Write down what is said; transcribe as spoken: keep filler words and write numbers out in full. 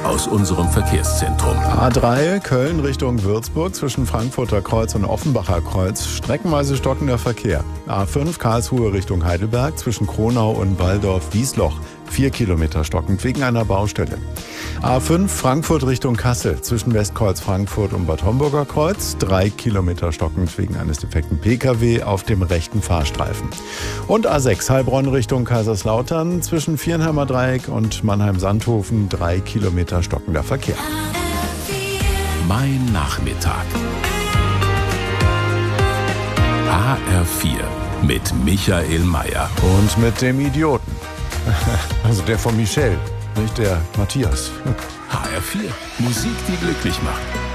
aus unserem Verkehrszentrum. A drei Köln Richtung Würzburg zwischen Frankfurter Kreuz und Offenbacher Kreuz. Streckenweise stockender Verkehr. A fünf Karlsruhe Richtung Heidelberg zwischen Kronau und Walldorf-Wiesloch. Vier Kilometer stockend wegen einer Baustelle. A fünf Frankfurt Richtung Kassel zwischen Westkreuz Frankfurt und Bad Homburger Kreuz. Drei Kilometer stockend wegen eines defekten P K W auf dem rechten Fahrstreifen. Und A sechs Heilbronn Richtung Kaiserslautern zwischen Viernheimer Dreieck und Mannheim-Sandhofen. Drei Kilometer stockender Verkehr. Mein Nachmittag. H R vier mit Michael Mayer. Und mit dem Idioten. Also der von Michel, nicht der Matthias. H R vier. Musik, die glücklich macht.